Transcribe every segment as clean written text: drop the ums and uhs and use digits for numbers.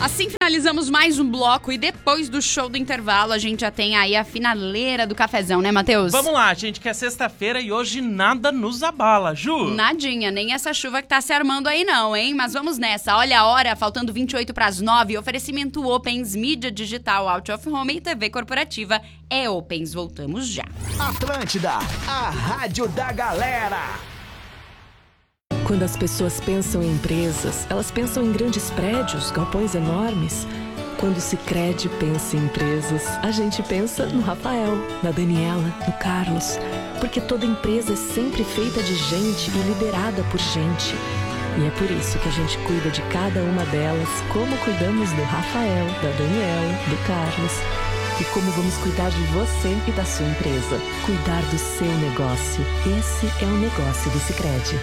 Assim finalizamos mais um bloco e depois do show do intervalo a gente já tem aí a finaleira do cafezão, né, Matheus? Vamos lá, gente, que é sexta-feira e hoje nada nos abala, Ju. Nadinha, nem essa chuva que tá se armando aí não, hein? Mas vamos nessa. Olha a hora, faltando 28 para as 9, oferecimento Opens, mídia digital, out of home e TV corporativa. É Opens, voltamos já. Atlântida, a rádio da galera. Quando as pessoas pensam em empresas, elas pensam em grandes prédios, galpões enormes. Quando o Sicredi pensa em empresas, a gente pensa no Rafael, na Daniela, no Carlos. Porque toda empresa é sempre feita de gente e liderada por gente. E é por isso que a gente cuida de cada uma delas, como cuidamos do Rafael, da Daniela, do Carlos. E como vamos cuidar de você e da sua empresa. Cuidar do seu negócio. Esse é o negócio do Sicredi.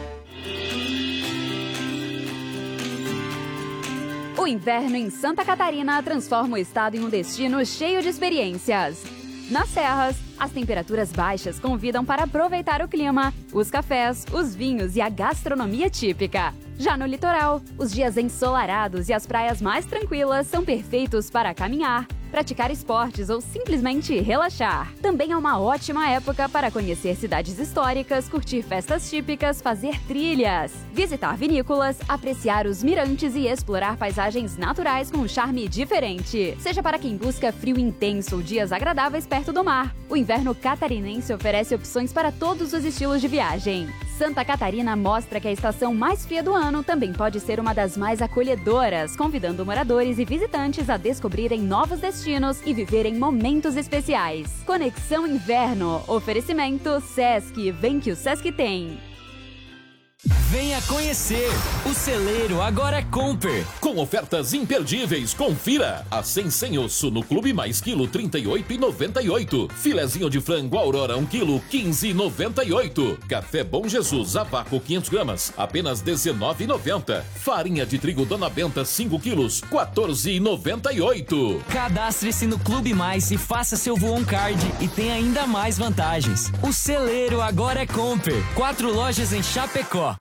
O inverno em Santa Catarina transforma o estado em um destino cheio de experiências. Nas serras, as temperaturas baixas convidam para aproveitar o clima, os cafés, os vinhos e a gastronomia típica. Já no litoral, os dias ensolarados e as praias mais tranquilas são perfeitos para caminhar, praticar esportes ou simplesmente relaxar. Também é uma ótima época para conhecer cidades históricas, curtir festas típicas, fazer trilhas, visitar vinícolas, apreciar os mirantes e explorar paisagens naturais com um charme diferente. Seja para quem busca frio intenso ou dias agradáveis perto do mar, o inverno catarinense oferece opções para todos os estilos de viagem. Santa Catarina mostra que a estação mais fria do ano também pode ser uma das mais acolhedoras, convidando moradores e visitantes a descobrirem novos destinos e viverem momentos especiais. Conexão Inverno. Oferecimento Sesc. Vem que o Sesc tem. Venha conhecer! O celeiro agora é Comper. Com ofertas imperdíveis, confira! A 100 sem osso no Clube Mais quilo, R$ 38,98. Filezinho de frango Aurora, 1 quilo, R$ 15,98. Café Bom Jesus, a vácuo 500 gramas, apenas R$ 19,90. Farinha de trigo Dona Benta, 5 quilos, R$ 14,98. Cadastre-se no Clube Mais e faça seu Voon Card e tem ainda mais vantagens. O celeiro agora é Comper. 4 lojas em Chapecó.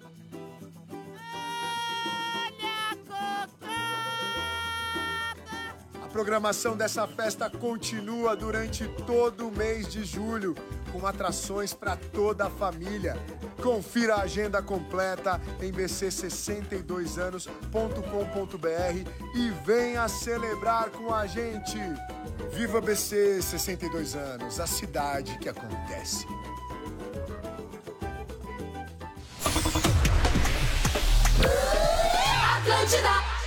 A programação dessa festa continua durante todo o mês de julho, com atrações para toda a família. Confira a agenda completa em bc62anos.com.br e venha celebrar com a gente. Viva BC 62 anos, a cidade que acontece. Atlântida!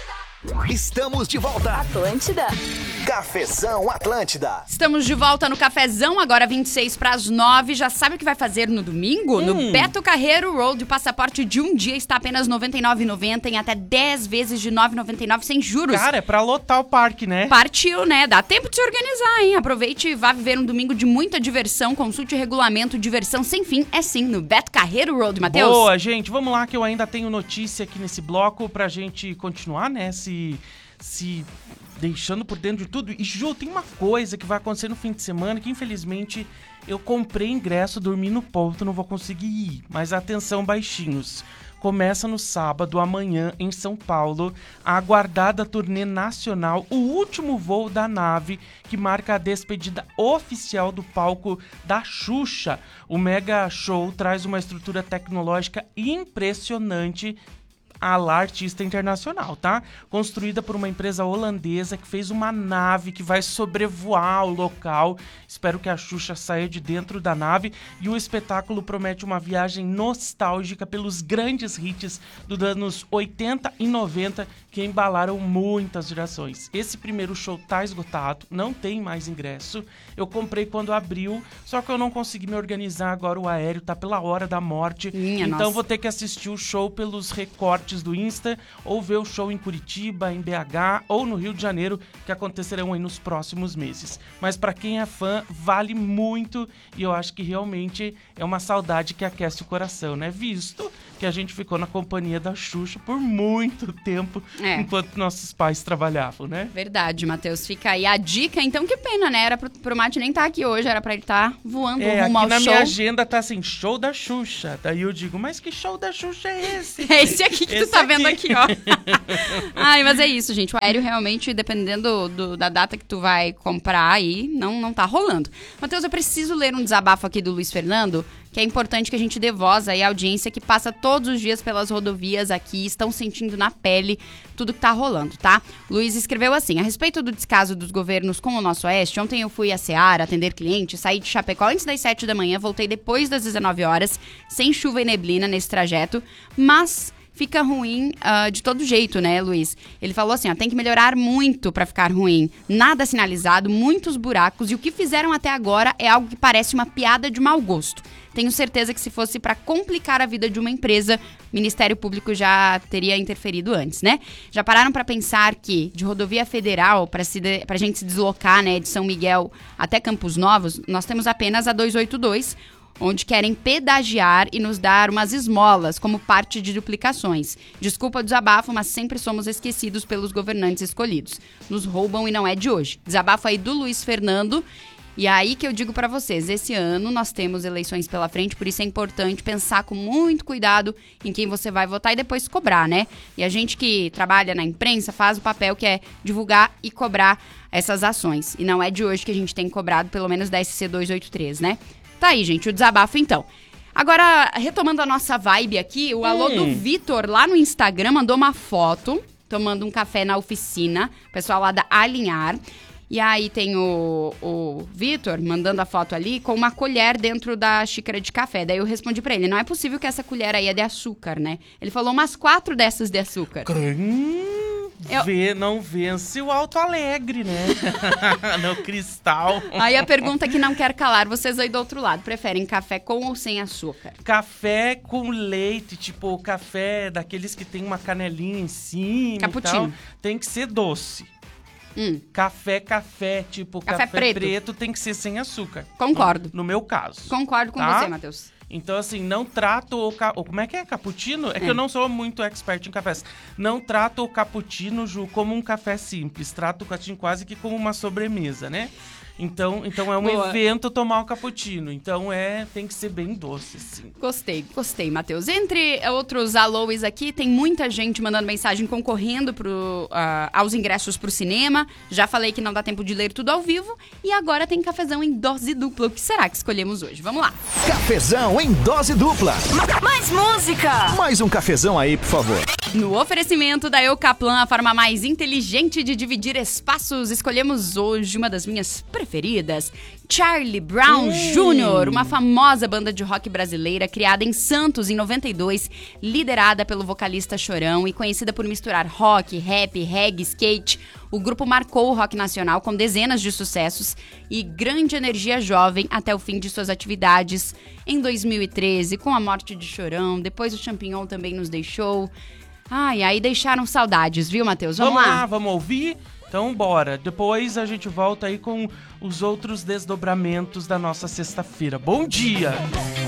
Estamos de volta. Atlântida. Cafezão Atlântida. Estamos de volta no cafezão, agora 26 para as 9. Já sabe o que vai fazer no domingo? No Beto Carreiro Road, o passaporte de um dia está apenas R$ 99,90 em até 10 vezes de R$ 9,99 sem juros. Cara, é pra lotar o parque, né? Partiu, né? Dá tempo de se organizar, hein? Aproveite e vá viver um domingo de muita diversão. Consulte o regulamento. Diversão sem fim é sim no Beto Carreiro Road, Matheus. Boa, gente. Vamos lá que eu ainda tenho notícia aqui nesse bloco pra gente continuar, né? Se deixando por dentro de tudo. E, Ju, tem uma coisa que vai acontecer no fim de semana que, infelizmente, eu comprei ingresso, dormi no ponto, não vou conseguir ir. Mas atenção, baixinhos. Começa no sábado, amanhã, em São Paulo, a aguardada turnê nacional, o último voo da nave, que marca a despedida oficial do palco da Xuxa. O mega show traz uma estrutura tecnológica impressionante, à la artista internacional, tá? Construída por uma empresa holandesa que fez uma nave que vai sobrevoar o local. Espero que a Xuxa saia de dentro da nave e o espetáculo promete uma viagem nostálgica pelos grandes hits dos anos 80 e 90 que embalaram muitas gerações. Esse primeiro show tá esgotado, não tem mais ingresso. Eu comprei quando abriu, só que eu não consegui me organizar agora, o aéreo tá pela hora da morte. Então vou ter que assistir o show pelos recortes do Insta, ou ver o show em Curitiba, em BH ou no Rio de Janeiro, que acontecerão aí nos próximos meses. Mas pra quem é fã, vale muito, e eu acho que realmente é uma saudade que aquece o coração, né? Visto que a gente ficou na companhia da Xuxa por muito tempo, enquanto nossos pais trabalhavam, né? Verdade, Matheus. Fica aí a dica. Então, que pena, né? Era pro Mate nem estar aqui hoje, era pra ele estar voando rumo ao aqui na show. minha agenda tá assim, show da Xuxa. Daí eu digo, mas que show da Xuxa é esse? É esse aqui que que tu tá vendo aqui, ó. Ai, mas é isso, gente. O aéreo realmente, dependendo da data que tu vai comprar aí, não tá rolando. Matheus, eu preciso ler um desabafo aqui do Luiz Fernando, que é importante que a gente dê voz aí à audiência que passa todos os dias pelas rodovias aqui, estão sentindo na pele tudo que tá rolando, tá? Luiz escreveu assim: a respeito do descaso dos governos com o nosso oeste, ontem eu fui a Seara atender clientes, saí de Chapecó antes das 7 da manhã, voltei depois das 19 horas, sem chuva e neblina nesse trajeto, mas fica ruim de todo jeito, né, Luiz? Ele falou assim, ó, tem que melhorar muito pra ficar ruim. Nada sinalizado, muitos buracos, e o que fizeram até agora é algo que parece uma piada de mau gosto. Tenho certeza que se fosse pra complicar a vida de uma empresa, o Ministério Público já teria interferido antes, né? Já pararam pra pensar que de rodovia federal, pra gente se deslocar, né, de São Miguel até Campos Novos, nós temos apenas a 282, onde querem pedagiar e nos dar umas esmolas como parte de duplicações. Desculpa o desabafo, mas sempre somos esquecidos pelos governantes escolhidos. Nos roubam e não é de hoje. Desabafo aí do Luiz Fernando. E aí que eu digo pra vocês, esse ano nós temos eleições pela frente, por isso é importante pensar com muito cuidado em quem você vai votar e depois cobrar, né? E a gente que trabalha na imprensa faz o papel que é divulgar e cobrar essas ações. E não é de hoje que a gente tem cobrado, pelo menos da SC 283, né? Tá aí, gente, o desabafo então. Agora, retomando a nossa vibe aqui, o alô do Vitor lá no Instagram mandou uma foto, tomando um café na oficina, pessoal lá da Alinhar. E aí tem o Vitor mandando a foto ali com uma colher dentro da xícara de café. Daí eu respondi pra ele, não é possível que essa colher aí é de açúcar, né? Ele falou umas 4 dessas de açúcar. Não vence o Alto Alegre, né? No Cristal. Aí a pergunta que não quer calar, vocês aí do outro lado, preferem café com ou sem açúcar? Café com leite, tipo café daqueles que tem uma canelinha em cima. Cappuccino. E tal, tem que ser doce. Café, tipo Café preto tem que ser sem açúcar. Concordo. No meu caso. Concordo com você, Matheus. Então, assim, não trato como é que é? Cappuccino? É que eu não sou muito expert em cafés. Não trato o cappuccino, Ju, como um café simples. Trato o cappuccino quase que como uma sobremesa, né? Então é um evento tomar o cappuccino. Então tem que ser bem doce, assim. Gostei, Matheus. Entre outros alôs aqui, tem muita gente mandando mensagem concorrendo aos ingressos pro cinema. Já falei que não dá tempo de ler tudo ao vivo. E agora tem cafezão em dose dupla. O que será que escolhemos hoje? Vamos lá. Cafezão em dose dupla. Mais música! Mais um cafezão aí, por favor. No oferecimento da Eucaplan, a forma mais inteligente de dividir espaços, escolhemos hoje uma das minhas preferidas, Charlie Brown Jr., uma famosa banda de rock brasileira criada em Santos em 92, liderada pelo vocalista Chorão e conhecida por misturar rock, rap, reggae, skate. O grupo marcou o rock nacional com dezenas de sucessos e grande energia jovem até o fim de suas atividades. Em 2013, com a morte de Chorão, depois o Champignon também nos deixou. Aí deixaram saudades, viu, Matheus? Vamos lá. Vamos ouvir? Então, bora. Depois a gente volta aí com os outros desdobramentos da nossa sexta-feira. Bom dia!